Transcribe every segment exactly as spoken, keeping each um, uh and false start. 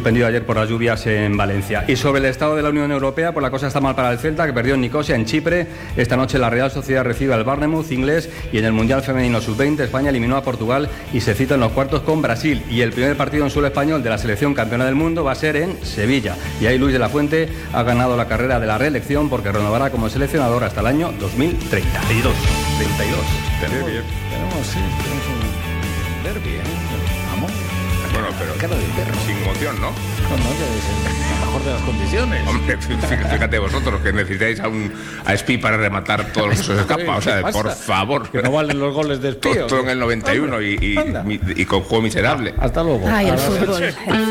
suspendido ayer por las lluvias en Valencia. Y sobre el estado de la Unión Europea, pues la cosa está mal para el Celta, que perdió en Nicosia, en Chipre. Esta noche la Real Sociedad recibe al Bournemouth inglés, y en el Mundial Femenino sub veinte España eliminó a Portugal y se cita en los cuartos con Brasil. Y el primer partido en suelo español de la selección campeona del mundo va a ser en Sevilla. Y ahí Luis de la Fuente ha ganado la carrera de la reelección porque renovará como seleccionador hasta el año dos mil treinta y dos. treinta y dos. Tenemos, tenemos, sí, tenemos un derbi, ¿eh? Vamos. Bueno, pero cara de perro. Sin moción, ¿no? No, no, que es en la mejor de las condiciones. Hombre, fíjate vosotros que necesitáis a un a Espí para rematar todos los que se escapan. O sea, por favor. Que no valen los goles de Espí. Todo, todo en el noventa y uno y, y, y, y con juego miserable. Hasta luego. Ay, el fútbol.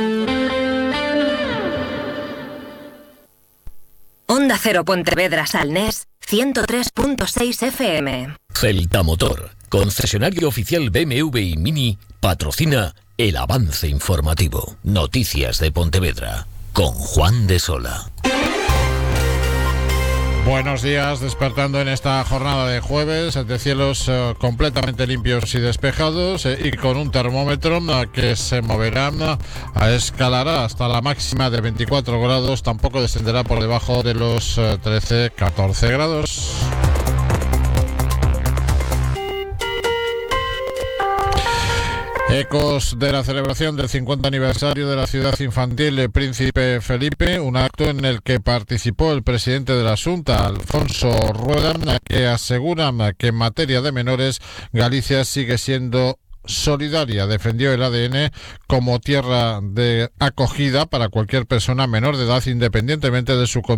Onda Cero Pontevedra Salnés, ciento tres punto seis F M. Celta Motor, concesionario oficial B M W y Mini, patrocina el avance informativo. Noticias de Pontevedra, con Juan de Sola. Buenos días, despertando en esta jornada de jueves de cielos eh, completamente limpios y despejados eh, y con un termómetro eh, que se moverá, eh, escalará hasta la máxima de veinticuatro grados, tampoco descenderá por debajo de los eh, trece catorce grados. Ecos de la celebración del cincuenta aniversario de la ciudad infantil de Príncipe Felipe, un acto en el que participó el presidente de la Xunta, Alfonso Rueda, que asegura que en materia de menores Galicia sigue siendo solidaria. Defendió el A D N como tierra de acogida para cualquier persona menor de edad, independientemente de su condición